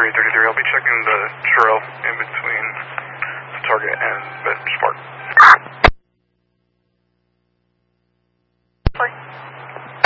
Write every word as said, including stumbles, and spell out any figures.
three thirty-three. I'll be checking the trail in between the target and Bench Park.